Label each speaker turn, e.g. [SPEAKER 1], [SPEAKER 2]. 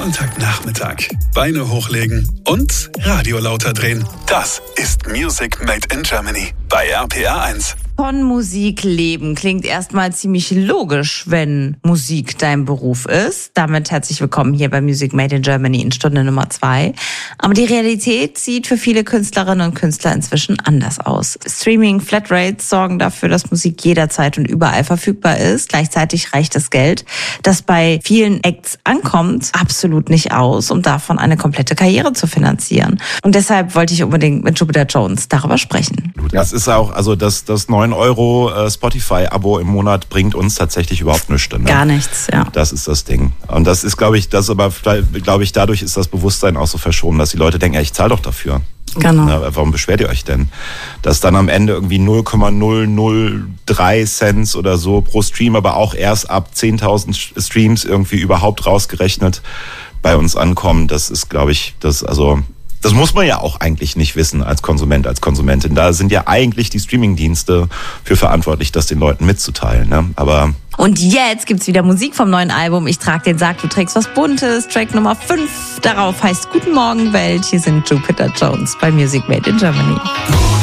[SPEAKER 1] Sonntagnachmittag. Beine hochlegen und Radio lauter drehen. Das ist Music Made in Germany bei RPR 1.
[SPEAKER 2] Von Musik leben klingt erstmal ziemlich logisch, wenn Musik dein Beruf ist. Damit herzlich willkommen hier bei Music Made in Germany in Stunde Nummer 2. Aber die Realität sieht für viele Künstlerinnen und Künstler inzwischen anders aus. Streaming, Flatrates sorgen dafür, dass Musik jederzeit und überall verfügbar ist. Gleichzeitig reicht das Geld, das bei vielen Acts ankommt, absolut nicht aus, um davon eine komplette Karriere zu finanzieren. Und deshalb wollte ich unbedingt mit Jupiter Jones darüber sprechen.
[SPEAKER 3] Das ist auch, also das 9 Euro Spotify-Abo im Monat bringt uns tatsächlich überhaupt nichts. Ne?
[SPEAKER 2] Gar nichts, ja.
[SPEAKER 3] Das ist das Ding. Und das ist, glaube ich, dadurch ist das Bewusstsein auch so verschoben, dass die Leute denken, ja, ich zahle doch dafür.
[SPEAKER 2] Genau.
[SPEAKER 3] Na, warum beschwert ihr euch denn? Dass dann am Ende irgendwie 0,003 Cent oder so pro Stream, aber auch erst ab 10.000 Streams irgendwie überhaupt rausgerechnet bei uns ankommen, das ist, glaube ich, das muss man ja auch eigentlich nicht wissen als Konsument, als Konsumentin. Da sind ja eigentlich die Streamingdienste für verantwortlich, das den Leuten mitzuteilen. Ne? Aber
[SPEAKER 2] und jetzt gibt's wieder Musik vom neuen Album. Ich trag den Sack, du trägst was Buntes. Track Nummer 5 darauf heißt Guten Morgen Welt. Hier sind Jupiter Jones bei Music Made in Germany.